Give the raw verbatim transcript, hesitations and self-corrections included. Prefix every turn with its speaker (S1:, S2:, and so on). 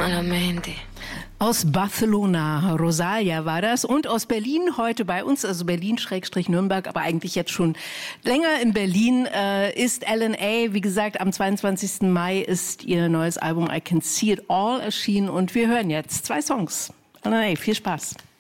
S1: malamente.
S2: Aus Barcelona, Rosalia war das. Und aus Berlin heute bei uns, also Berlin-Nürnberg, aber eigentlich jetzt schon länger in Berlin, äh, ist L N A. Wie gesagt, am zweiundzwanzigsten Mai ist ihr neues Album I Can See It All erschienen. Und wir hören jetzt zwei Songs. L N A, viel Spaß.